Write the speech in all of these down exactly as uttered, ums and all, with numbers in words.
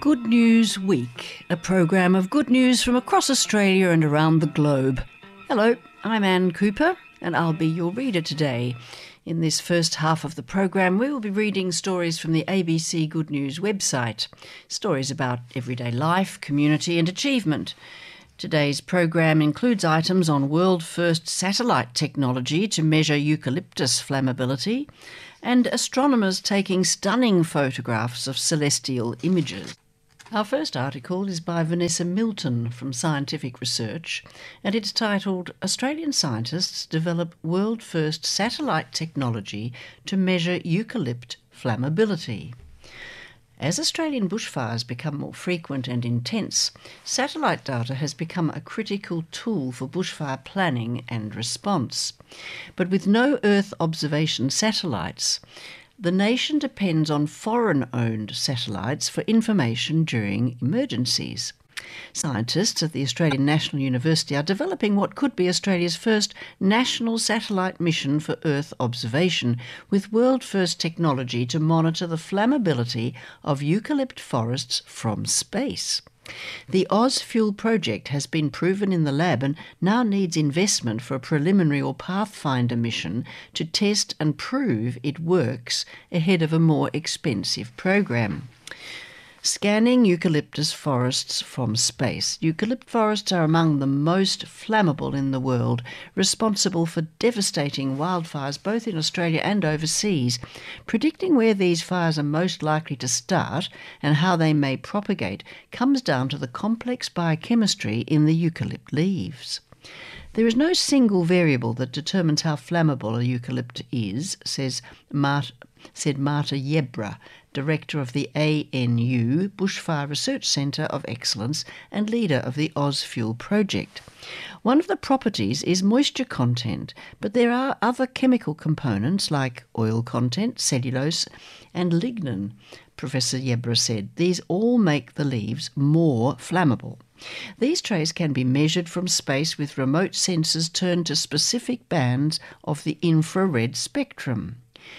Good News Week, a program of good news from across Australia and around the globe. Hello, I'm Anne Cooper and I'll be your reader today. In this first half of the program, we will be reading stories from the A B C Good News website, stories about everyday life, community and achievement. Today's program includes items on world-first satellite technology to measure eucalyptus flammability and astronomers taking stunning photographs of celestial images. Our first article is by Vanessa Milton from Scientific Research, and it's titled Australian Scientists Develop World-First Satellite Technology to Measure Eucalypt Flammability. As Australian bushfires become more frequent and intense, satellite data has become a critical tool for bushfire planning and response. But with no Earth observation satellites, the nation depends on foreign-owned satellites for information during emergencies. Scientists at the Australian National University are developing what could be Australia's first national satellite mission for Earth observation, with world-first technology to monitor the flammability of eucalypt forests from space. The OzFuel project has been proven in the lab and now needs investment for a preliminary or pathfinder mission to test and prove it works ahead of a more expensive program. Scanning eucalyptus forests from space. Eucalypt forests are among the most flammable in the world, responsible for devastating wildfires both in Australia and overseas. Predicting where these fires are most likely to start and how they may propagate comes down to the complex biochemistry in the eucalypt leaves. There is no single variable that determines how flammable a eucalypt is, says Mart- said Marta Yebra, Director of the A N U Bushfire Research Centre of Excellence and leader of the OzFuel project. One of the properties is moisture content, but there are other chemical components like oil content, cellulose and lignin, Professor Yebra said. These all make the leaves more flammable. These traces can be measured from space with remote sensors turned to specific bands of the infrared spectrum.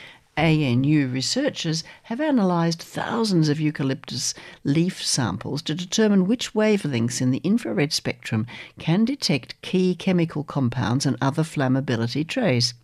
A N U researchers have analysed thousands of eucalyptus leaf samples to determine which wavelengths in the infrared spectrum can detect key chemical compounds and other flammability traces.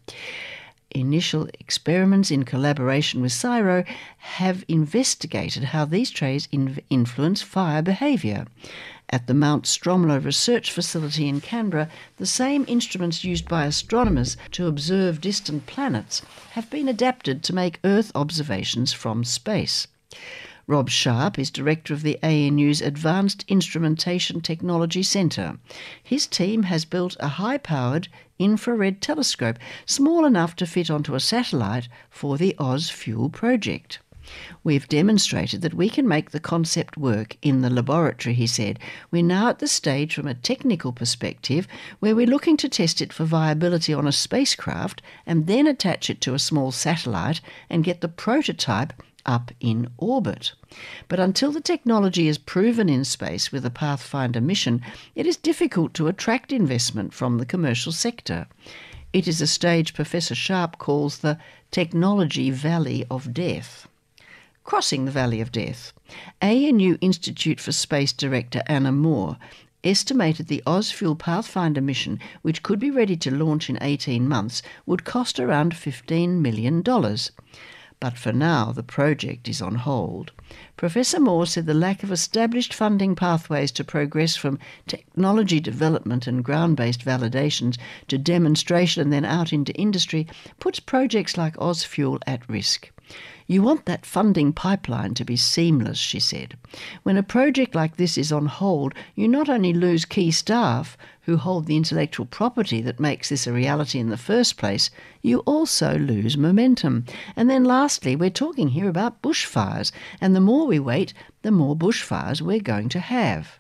Initial experiments in collaboration with CSIRO have investigated how these traces influence fire behaviour. At the Mount Stromlo Research Facility in Canberra, the same instruments used by astronomers to observe distant planets have been adapted to make Earth observations from space. Rob Sharp is director of the A N U's Advanced Instrumentation Technology Centre. His team has built a high-powered infrared telescope small enough to fit onto a satellite for the OzFuel project. We've demonstrated that we can make the concept work in the laboratory, he said. We're now at the stage from a technical perspective where we're looking to test it for viability on a spacecraft and then attach it to a small satellite and get the prototype up in orbit. But until the technology is proven in space with a Pathfinder mission, it is difficult to attract investment from the commercial sector. It is a stage Professor Sharp calls the technology valley of death. Crossing the Valley of Death. A N U Institute for Space Director Anna Moore estimated the OzFuel Pathfinder mission, which could be ready to launch in eighteen months, would cost around fifteen million dollars. But for now, the project is on hold. Professor Moore said the lack of established funding pathways to progress from technology development and ground-based validations to demonstration and then out into industry puts projects like OzFuel at risk. You want that funding pipeline to be seamless, she said. When a project like this is on hold, you not only lose key staff who hold the intellectual property that makes this a reality in the first place, you also lose momentum. And then lastly, we're talking here about bushfires, and the more we wait, the more bushfires we're going to have.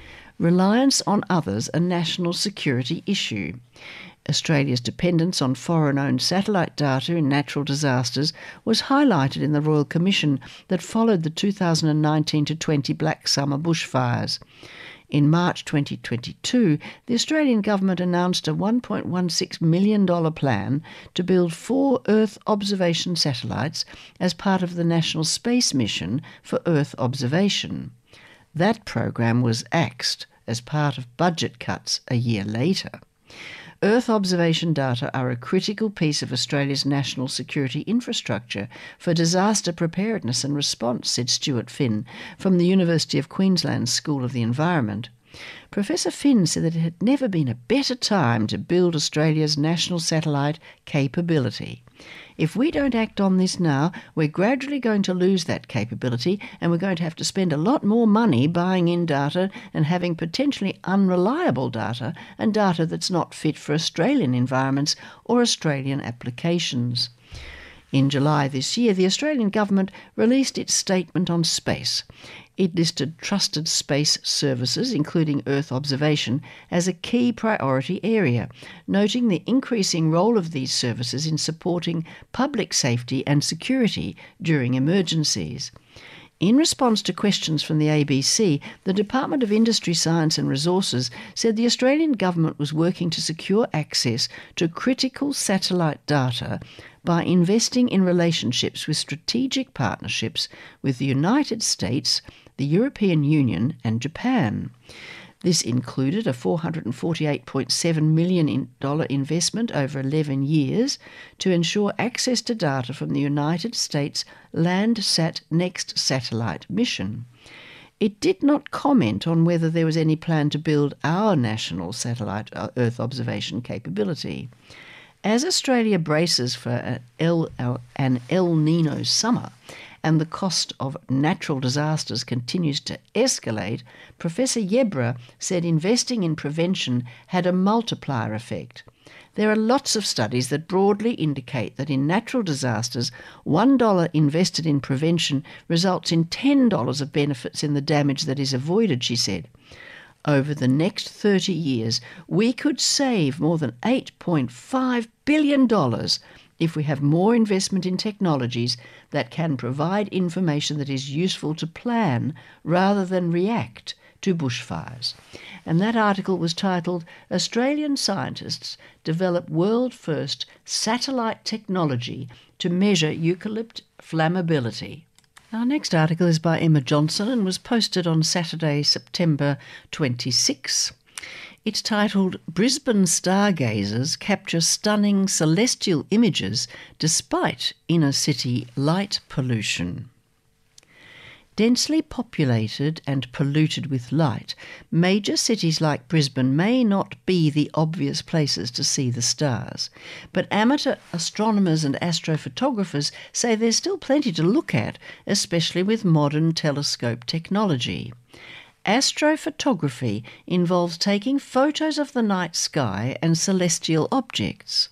Reliance on others, a national security issue. Australia's dependence on foreign-owned satellite data in natural disasters was highlighted in the Royal Commission that followed the two thousand nineteen to twenty Black Summer bushfires. In March twenty twenty-two, the Australian government announced a one point one six million dollars plan to build four Earth observation satellites as part of the National Space Mission for Earth observation. That program was axed as part of budget cuts a year later. Earth observation data are a critical piece of Australia's national security infrastructure for disaster preparedness and response, said Stuart Finn from the University of Queensland's School of the Environment. Professor Finn said that it had never been a better time to build Australia's national satellite capability. If we don't act on this now, we're gradually going to lose that capability, and we're going to have to spend a lot more money buying in data and having potentially unreliable data and data that's not fit for Australian environments or Australian applications. In July this year, the Australian government released its statement on space. It listed trusted space services, including Earth observation, as a key priority area, noting the increasing role of these services in supporting public safety and security during emergencies. In response to questions from the A B C, the Department of Industry, Science and Resources said the Australian government was working to secure access to critical satellite data by investing in relationships with strategic partnerships with the United States, the European Union and Japan. This included a four hundred forty-eight point seven million dollars investment over eleven years to ensure access to data from the United States Landsat Next satellite mission. It did not comment on whether there was any plan to build our national satellite Earth observation capability. As Australia braces for an El, an El Nino summer, and the cost of natural disasters continues to escalate, Professor Yebra said investing in prevention had a multiplier effect. There are lots of studies that broadly indicate that in natural disasters, one dollar invested in prevention results in ten dollars of benefits in the damage that is avoided, she said. Over the next thirty years, we could save more than eight point five billion dollars if we have more investment in technologies that can provide information that is useful to plan rather than react to bushfires. And that article was titled, Australian Scientists Develop World-First Satellite Technology to Measure Eucalypt Flammability. Our next article is by Emma Johnson and was posted on Saturday, September twenty-sixth. It's titled, Brisbane Stargazers Capture Stunning Celestial Images Despite Inner City Light Pollution. Densely populated and polluted with light, major cities like Brisbane may not be the obvious places to see the stars, but amateur astronomers and astrophotographers say there's still plenty to look at, especially with modern telescope technology. Astrophotography involves taking photos of the night sky and celestial objects.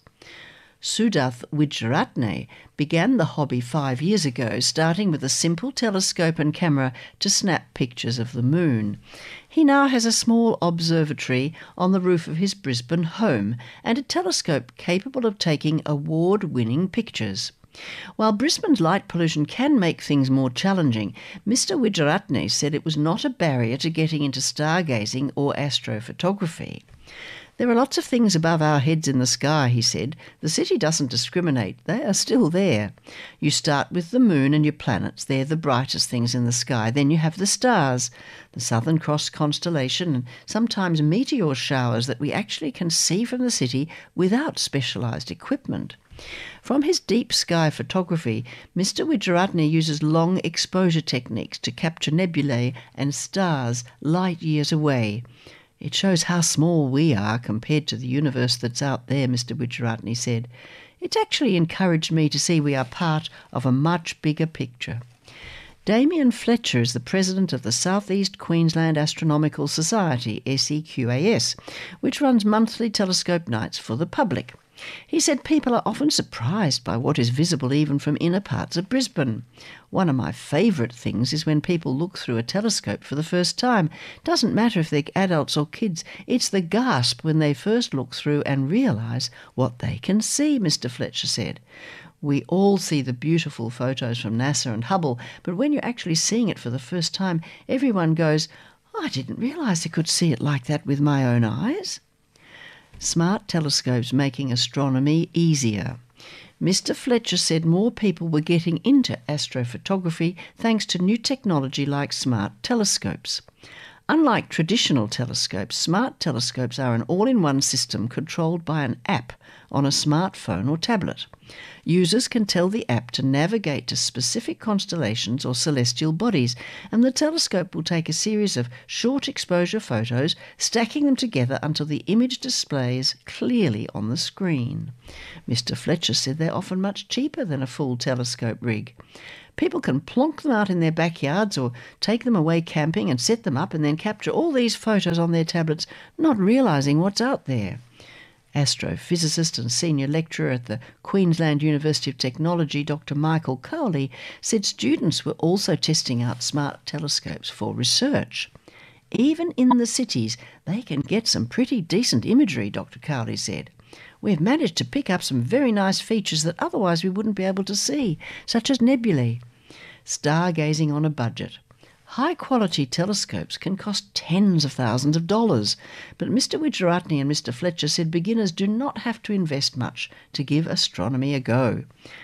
Sudath Wijeratne began the hobby five years ago, starting with a simple telescope and camera to snap pictures of the moon. He now has a small observatory on the roof of his Brisbane home and a telescope capable of taking award-winning pictures. While Brisbane's light pollution can make things more challenging, Mister Wijeratne said it was not a barrier to getting into stargazing or astrophotography. There are lots of things above our heads in the sky, he said. The city doesn't discriminate. They are still there. You start with the moon and your planets. They're the brightest things in the sky. Then you have the stars, the Southern Cross constellation, and sometimes meteor showers that we actually can see from the city without specialised equipment. From his deep sky photography, Mister Wijeratne uses long exposure techniques to capture nebulae and stars light years away. It shows how small we are compared to the universe that's out there, Mister Wijeratne said. It's actually encouraged me to see we are part of a much bigger picture. Damien Fletcher is the president of the South East Queensland Astronomical Society, S E Q A S, which runs monthly telescope nights for the public. He said people are often surprised by what is visible even from inner parts of Brisbane. One of my favourite things is when people look through a telescope for the first time. Doesn't matter if they're adults or kids, it's the gasp when they first look through and realise what they can see, Mister Fletcher said. We all see the beautiful photos from NASA and Hubble, but when you're actually seeing it for the first time, everyone goes, oh, I didn't realise I could see it like that with my own eyes. Smart telescopes making astronomy easier. Mister Fletcher said more people were getting into astrophotography thanks to new technology like smart telescopes. Unlike traditional telescopes, smart telescopes are an all-in-one system controlled by an app on a smartphone or tablet. Users can tell the app to navigate to specific constellations or celestial bodies, and the telescope will take a series of short exposure photos, stacking them together until the image displays clearly on the screen. Mister Fletcher said they're often much cheaper than a full telescope rig. People can plonk them out in their backyards or take them away camping and set them up and then capture all these photos on their tablets, not realising what's out there. Astrophysicist and senior lecturer at the Queensland University of Technology, Doctor Michael Cowley, said students were also testing out smart telescopes for research. Even in the cities, they can get some pretty decent imagery, Doctor Cowley said. We've managed to pick up some very nice features that otherwise we wouldn't be able to see, such as nebulae. Stargazing on a budget. High-quality telescopes can cost tens of thousands of dollars, but Mister Wijeratne and Mister Fletcher said beginners do not have to invest much to give astronomy a go.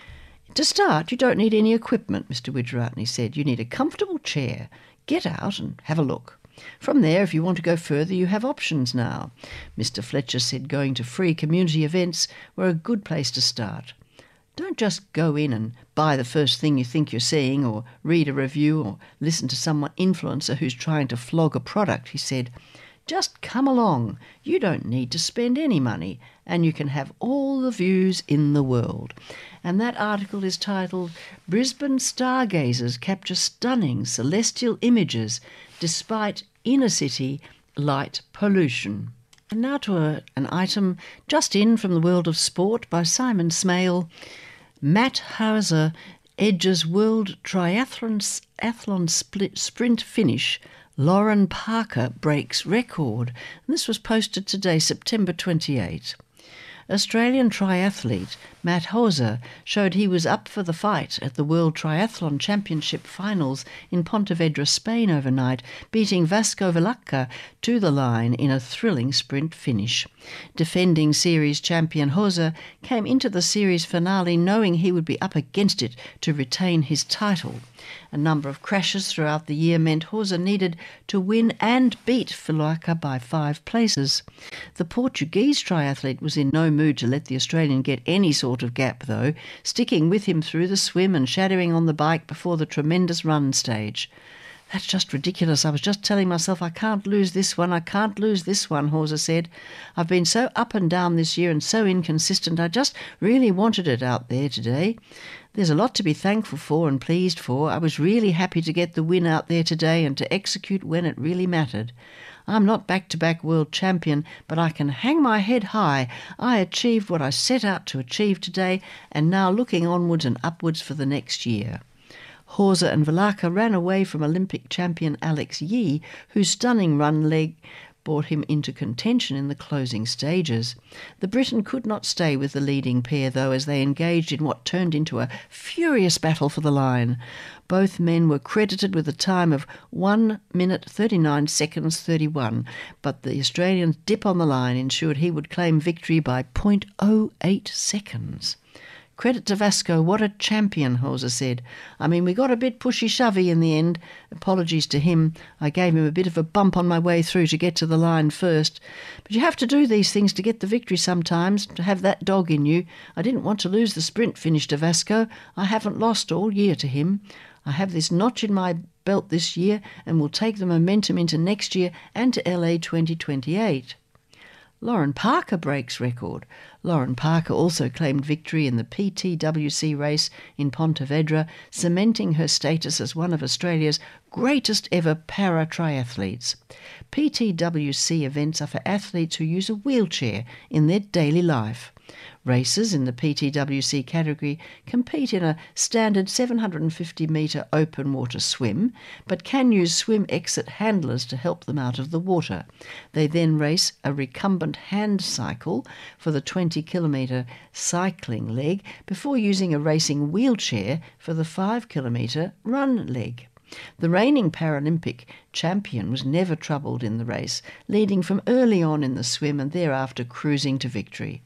To start, you don't need any equipment, Mister Wijeratne said. You need a comfortable chair. Get out and have a look. From there, if you want to go further, you have options now. Mister Fletcher said going to free community events were a good place to start. Don't just go in and buy the first thing you think you're seeing, or read a review, or listen to some influencer who's trying to flog a product, he said. Just come along. You don't need to spend any money, and you can have all the views in the world. And that article is titled, Brisbane Stargazers Capture Stunning Celestial Images Despite Inner City Light Pollution. And now to a, an item just in from the world of sport by Simon Smale. Matt Hauser edges World Triathlon athlon split, Sprint finish. Lauren Parker breaks record. And this was posted today, September twenty-eighth. Australian triathlete Matt Hauser showed he was up for the fight at the World Triathlon Championship finals in Pontevedra, Spain overnight, beating Vasco Velaka to the line in a thrilling sprint finish. Defending series champion Hauser came into the series finale knowing he would be up against it to retain his title. A number of crashes throughout the year meant Hauser needed to win and beat Velaka by five places. The Portuguese triathlete was in no mood to let the Australian get any sort of gap, though, sticking with him through the swim and shadowing on the bike before the tremendous run stage. That's just ridiculous. I was just telling myself I can't lose this one, I can't lose this one, Hauser said. I've been so up and down this year and so inconsistent, I just really wanted it out there today. There's a lot to be thankful for and pleased for. I was really happy to get the win out there today and to execute when it really mattered. I'm not back-to-back world champion, but I can hang my head high. I achieved what I set out to achieve today, and now looking onwards and upwards for the next year. Hauser and Velaka ran away from Olympic champion Alex Yee, whose stunning run leg brought him into contention in the closing stages. The Briton could not stay with the leading pair, though, as they engaged in what turned into a furious battle for the line. Both men were credited with a time of one minute thirty-nine seconds thirty-one, but the Australian's dip on the line ensured he would claim victory by zero point zero eight seconds. Credit to Vasco, what a champion, Hauser said. I mean, we got a bit pushy-shovey in the end. Apologies to him. I gave him a bit of a bump on my way through to get to the line first. But you have to do these things to get the victory sometimes, to have that dog in you. I didn't want to lose the sprint finish to Vasco. I haven't lost all year to him. I have this notch in my belt this year and will take the momentum into next year and to L A twenty twenty-eight. Lauren Parker breaks record. Lauren Parker also claimed victory in the P T W C race in Pontevedra, cementing her status as one of Australia's greatest ever para-triathletes. P T W C events are for athletes who use a wheelchair in their daily life. Racers in the P T W C category compete in a standard seven hundred fifty metre open water swim, but can use swim exit handlers to help them out of the water. They then race a recumbent hand cycle for the twenty kilometre cycling leg before using a racing wheelchair for the five kilometre run leg. The reigning Paralympic champion was never troubled in the race, leading from early on in the swim and thereafter cruising to victory.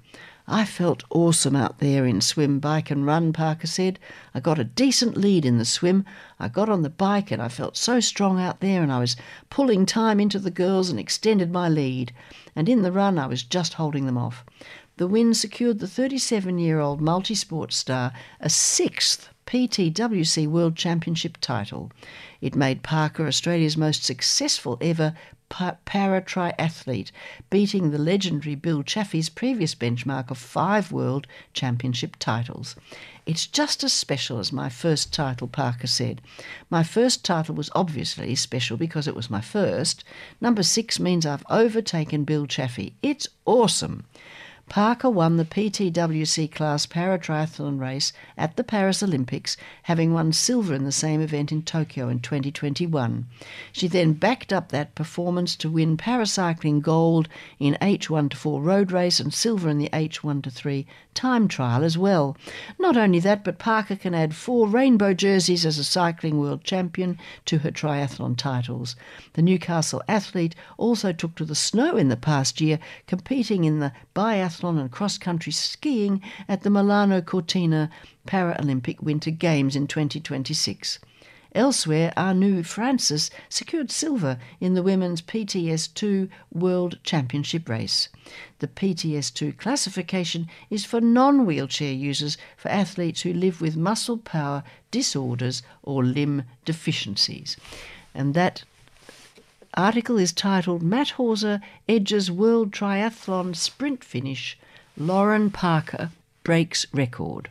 I felt awesome out there in swim, bike and run, Parker said. I got a decent lead in the swim. I got on the bike and I felt so strong out there, and I was pulling time into the girls and extended my lead. And in the run I was just holding them off. The win secured the thirty-seven-year-old multi-sport star a sixth P T W C World Championship title. It made Parker Australia's most successful ever para-triathlete, beating the legendary Bill Chaffee's previous benchmark of five World Championship titles. It's just as special as my first title, Parker said. My first title was obviously special because it was my first. Number six means I've overtaken Bill Chaffee. It's awesome. Parker won the P T W C class para-triathlon race at the Paris Olympics, having won silver in the same event in Tokyo in twenty twenty-one. She then backed up that performance to win paracycling gold in H one to four road race and silver in the H one to three time trial as well. Not only that, but Parker can add four rainbow jerseys as a cycling world champion to her triathlon titles. The Newcastle athlete also took to the snow in the past year, competing in the biathlon and cross-country skiing at the Milano Cortina Paralympic Winter Games in twenty twenty-six. Elsewhere, Anu Francis secured silver in the women's P T S two World Championship race. The P T S two classification is for non-wheelchair users, for athletes who live with muscle power disorders or limb deficiencies. And that article is titled Matt Hauser Edges World Triathlon Sprint Finish. Lauren Parker breaks record.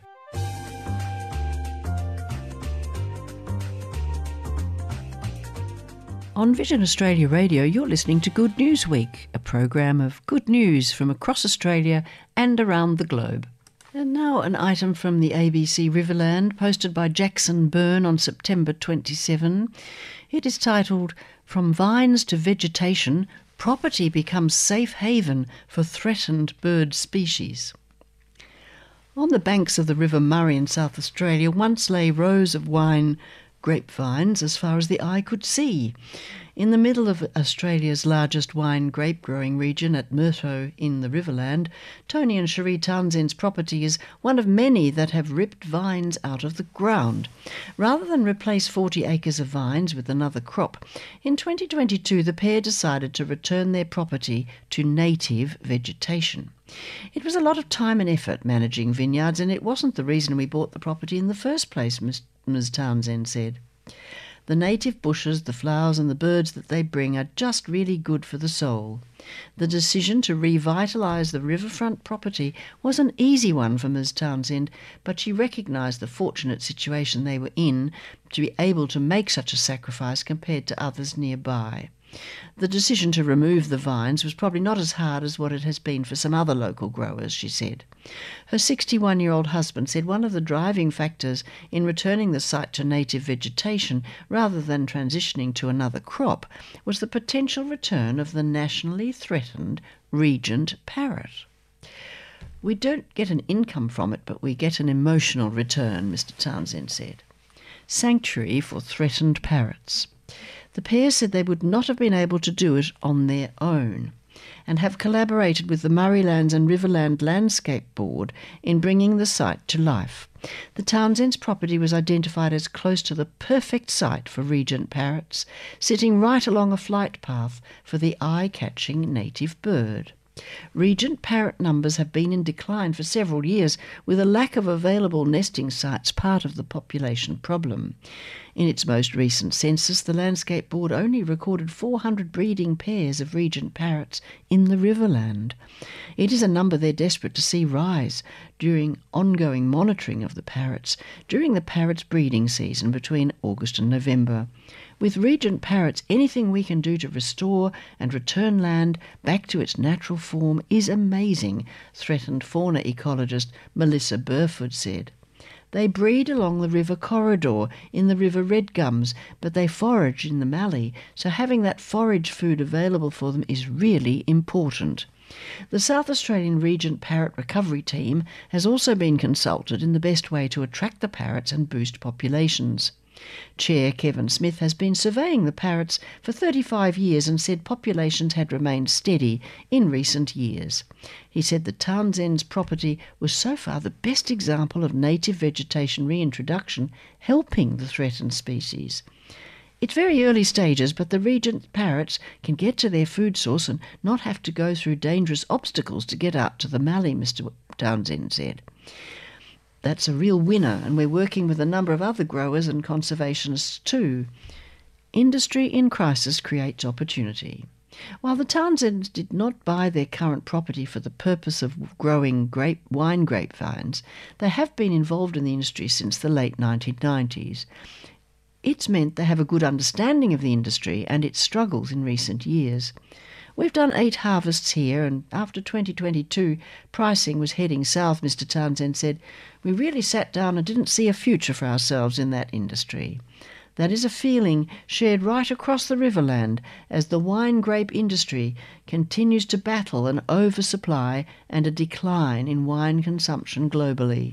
On Vision Australia Radio, you're listening to Good News Week, a program of good news from across Australia and around the globe. And now an item from the A B C Riverland, posted by Jackson Byrne on September twenty-seventh. It is titled, From Vines to Vegetation, Property Becomes Safe Haven for Threatened Bird Species. On the banks of the River Murray in South Australia once lay rows of wine grapevines as far as the eye could see. In the middle of Australia's largest wine grape growing region at Murto in the Riverland, Tony and Cherie Townsend's property is one of many that have ripped vines out of the ground. Rather than replace forty acres of vines with another crop, in twenty twenty-two the pair decided to return their property to native vegetation. It was a lot of time and effort managing vineyards, and it wasn't the reason we bought the property in the first place, Miz Miz Townsend said. The native bushes, the flowers and the birds that they bring are just really good for the soul. The decision to revitalise the riverfront property was an easy one for Miz Townsend, but she recognised the fortunate situation they were in to be able to make such a sacrifice compared to others nearby. The decision to remove the vines was probably not as hard as what it has been for some other local growers, she said. Her sixty-one-year-old husband said one of the driving factors in returning the site to native vegetation rather than transitioning to another crop was the potential return of the nationally threatened regent parrot. We don't get an income from it, but we get an emotional return, Mister Townsend said. Sanctuary for threatened parrots. The pair said they would not have been able to do it on their own and have collaborated with the Murraylands and Riverland Landscape Board in bringing the site to life. The Townsend's property was identified as close to the perfect site for regent parrots, sitting right along a flight path for the eye-catching native bird. Regent parrot numbers have been in decline for several years, with a lack of available nesting sites part of the population problem. In its most recent census, the Landscape Board only recorded four hundred breeding pairs of regent parrots in the Riverland. It is a number they're desperate to see rise during ongoing monitoring of the parrots during the parrots' breeding season between August and November. With regent parrots, anything we can do to restore and return land back to its natural form is amazing, threatened fauna ecologist Melissa Burford said. They breed along the river corridor in the River Red Gums, but they forage in the mallee, so having that forage food available for them is really important. The South Australian Regent Parrot Recovery Team has also been consulted in the best way to attract the parrots and boost populations. Chair Kevin Smith has been surveying the parrots for thirty-five years and said populations had remained steady in recent years. He said the Townsend's property was so far the best example of native vegetation reintroduction helping the threatened species. It's very early stages, but the region's parrots can get to their food source and not have to go through dangerous obstacles to get out to the mallee, Mister Townsend said. That's a real winner, and we're working with a number of other growers and conservationists too. Industry in crisis creates opportunity. While the Townsends did not buy their current property for the purpose of growing grape, wine grapevines, they have been involved in the industry since the late nineteen nineties. It's meant they have a good understanding of the industry and its struggles in recent years. We've done eight harvests here, and after twenty twenty-two, pricing was heading south, Mister Townsend said. We really sat down and didn't see a future for ourselves in that industry. That is a feeling shared right across the Riverland as the wine grape industry continues to battle an oversupply and a decline in wine consumption globally.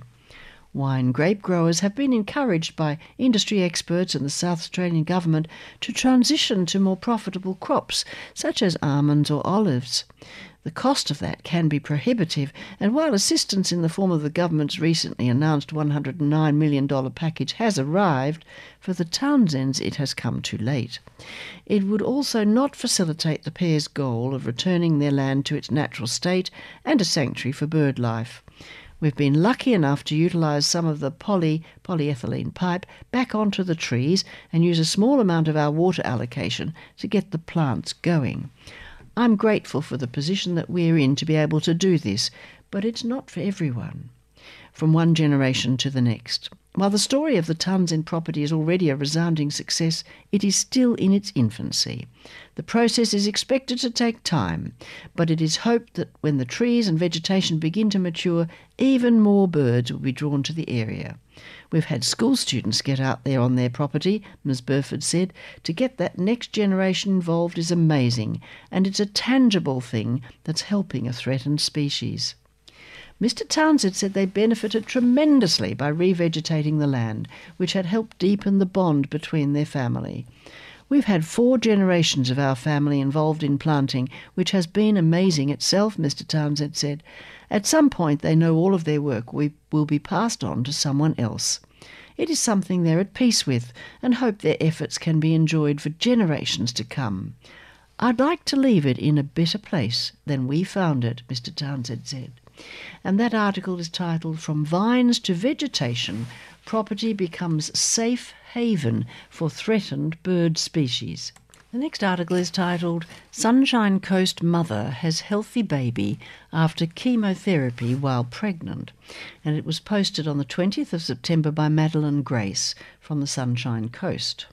Wine grape growers have been encouraged by industry experts and the South Australian government to transition to more profitable crops, such as almonds or olives. The cost of that can be prohibitive, and while assistance in the form of the government's recently announced one hundred nine million dollars package has arrived, for the Townsends it has come too late. It would also not facilitate the pair's goal of returning their land to its natural state and a sanctuary for bird life. We've been lucky enough to utilise some of the poly, polyethylene pipe back onto the trees and use a small amount of our water allocation to get the plants going. I'm grateful for the position that we're in to be able to do this, but it's not for everyone. From one generation to the next. While the story of the Townsend property is already a resounding success, it is still in its infancy. The process is expected to take time, but it is hoped that when the trees and vegetation begin to mature, even more birds will be drawn to the area. We've had school students get out there on their property, Miz Burford said. To get that next generation involved is amazing, and it's a tangible thing that's helping a threatened species. Mister Townsend said they benefited tremendously by revegetating the land, which had helped deepen the bond between their family. We've had four generations of our family involved in planting, which has been amazing itself, Mister Townsend said. At some point they know all of their work will be passed on to someone else. It is something they're at peace with and hope their efforts can be enjoyed for generations to come. I'd like to leave it in a better place than we found it, Mister Townsend said. And that article is titled From Vines to Vegetation, Property Becomes Safe Haven for Threatened Bird Species. The next article is titled Sunshine Coast Mother Has Healthy Baby After Chemotherapy While Pregnant, and it was posted on the twentieth of September by Madeline Grace from the Sunshine Coast.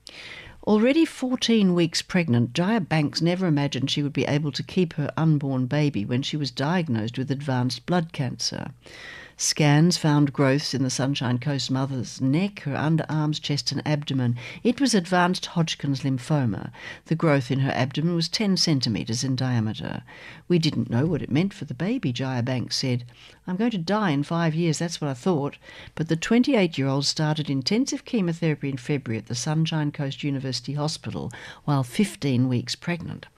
Already fourteen weeks pregnant, Jaya Banks never imagined she would be able to keep her unborn baby when she was diagnosed with advanced blood cancer. Scans found growths in the Sunshine Coast mother's neck, her underarms, chest and abdomen. It was advanced Hodgkin's lymphoma. The growth in her abdomen was ten centimetres in diameter. We didn't know what it meant for the baby, Jaya Banks said. I'm going to die in five years, that's what I thought. But the twenty-eight-year-old started intensive chemotherapy in February at the Sunshine Coast University Hospital while fifteen weeks pregnant.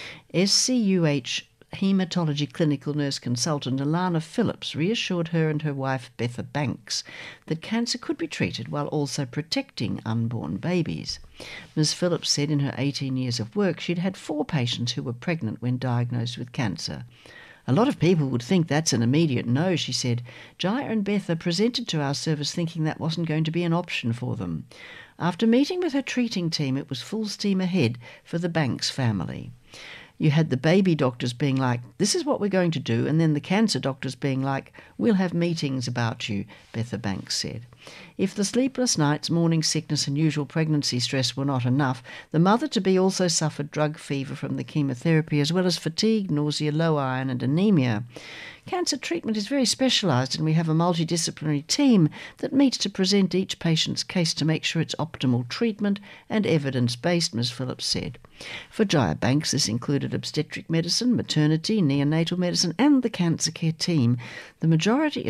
S C U H Haematology clinical nurse consultant Alana Phillips reassured her and her wife Betha Banks that cancer could be treated while also protecting unborn babies. Miz Phillips said in her eighteen years of work she'd had four patients who were pregnant when diagnosed with cancer. A lot of people would think that's an immediate no, she said. Jaya and Betha presented to our service thinking that wasn't going to be an option for them. After meeting with her treating team, it was full steam ahead for the Banks family. You had the baby doctors being like, this is what we're going to do, and then the cancer doctors being like, we'll have meetings about you, Betha Banks said. If the sleepless nights, morning sickness and usual pregnancy stress were not enough, the mother-to-be also suffered drug fever from the chemotherapy as well as fatigue, nausea, low iron and anemia. Cancer treatment is very specialised and we have a multidisciplinary team that meets to present each patient's case to make sure it's optimal treatment and evidence-based, Miz Phillips said. For Jaya Banks, this included obstetric medicine, maternity, neonatal medicine and the cancer care team. The majority of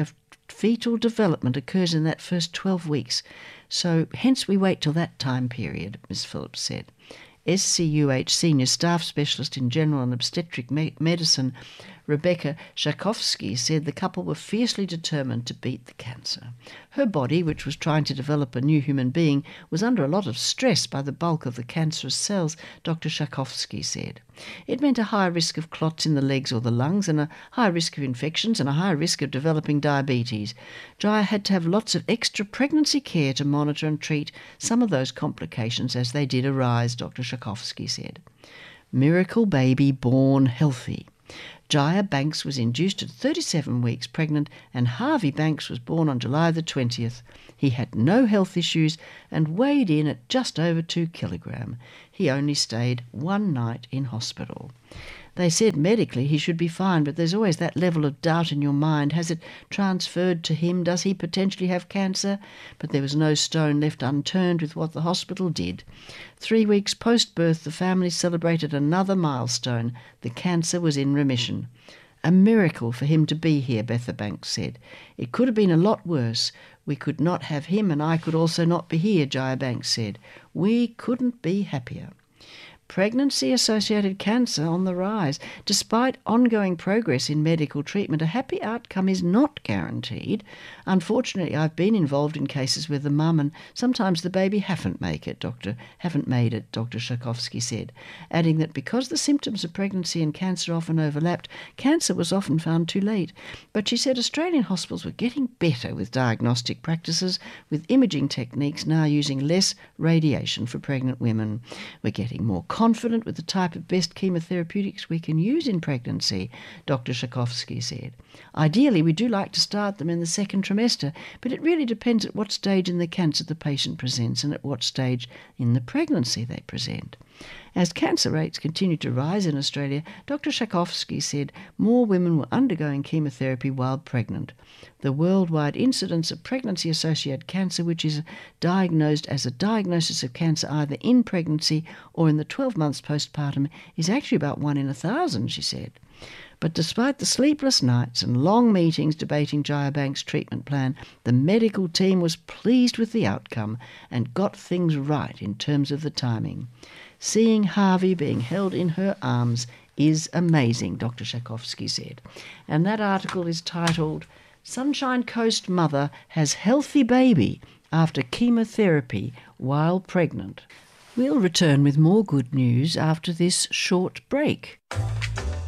fetal development occurs in that first twelve weeks. So hence we wait till that time period, Miz Phillips said. S C U H Senior Staff Specialist in General and Obstetric Me- Medicine, Rebecca Shakovsky, said the couple were fiercely determined to beat the cancer. Her body, which was trying to develop a new human being, was under a lot of stress by the bulk of the cancerous cells, Doctor Shakovsky said. It meant a high risk of clots in the legs or the lungs, and a high risk of infections, and a high risk of developing diabetes. Jaya had to have lots of extra pregnancy care to monitor and treat some of those complications as they did arise, Doctor Shakovsky said. Miracle baby born healthy. Jaya Banks was induced at thirty-seven weeks pregnant, and Harvey Banks was born on July the twentieth. He had no health issues and weighed in at just over two kilograms. He only stayed one night in hospital. They said medically he should be fine, but there's always that level of doubt in your mind. Has it transferred to him? Does he potentially have cancer? But there was no stone left unturned with what the hospital did. Three weeks post-birth, the family celebrated another milestone. The cancer was in remission. A miracle for him to be here, Betha Banks said. It could have been a lot worse. We could not have him, and I could also not be here, Jaya Banks said. We couldn't be happier. Pregnancy-associated cancer on the rise. Despite ongoing progress in medical treatment, a happy outcome is not guaranteed. Unfortunately, I've been involved in cases where the mum and sometimes the baby haven't make it, Doctor haven't made it, Doctor Shakovsky said, adding that because the symptoms of pregnancy and cancer often overlapped, cancer was often found too late. But she said Australian hospitals were getting better with diagnostic practices, with imaging techniques now using less radiation for pregnant women. We're getting more confident with the type of best chemotherapeutics we can use in pregnancy, Doctor Shakovsky said. Ideally, we do like to start them in the second trimester, but it really depends at what stage in the cancer the patient presents and at what stage in the pregnancy they present. As cancer rates continue to rise in Australia, Doctor Shakovsky said more women were undergoing chemotherapy while pregnant. The worldwide incidence of pregnancy-associated cancer, which is diagnosed as a diagnosis of cancer either in pregnancy or in the twelve months postpartum, is actually about one in a thousand, she said. But despite the sleepless nights and long meetings debating Jaya Banks' treatment plan, the medical team was pleased with the outcome and got things right in terms of the timing. Seeing Harvey being held in her arms is amazing, Doctor Shakovsky said. And that article is titled, Sunshine Coast Mother Has Healthy Baby After Chemotherapy While Pregnant. We'll return with more good news after this short break.